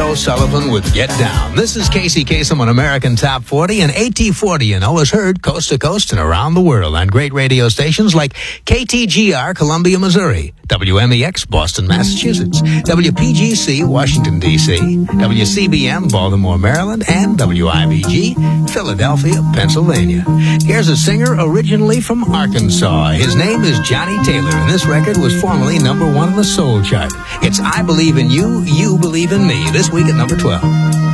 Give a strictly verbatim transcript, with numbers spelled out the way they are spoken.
O'Sullivan with Get Down. This is Casey Kasem on American Top forty, and A T forty, you know, is heard coast to coast and around the world on great radio stations like K T G R, Columbia, Missouri, W M E X, Boston, Massachusetts, W P G C, Washington, D C, W C B M, Baltimore, Maryland, and W I B G, Philadelphia, Pennsylvania. Here's a singer originally from Arkansas. His name is Johnny Taylor, and this record was formerly number one on the soul chart. It's I Believe in You, You Believe in Me, this week at number twelve.